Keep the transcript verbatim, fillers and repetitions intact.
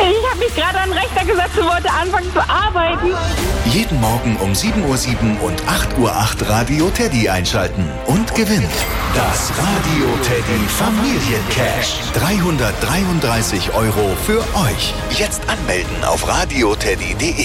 Ich habe mich gerade an den Rechner gesetzt und wollte anfangen zu arbeiten. Jeden Morgen um sieben Uhr sieben und acht Uhr acht Radio Teddy einschalten und gewinnt das Radio Teddy Familiencash. dreihundertdreiunddreißig Euro für euch. Jetzt anmelden auf radioteddy punkt de.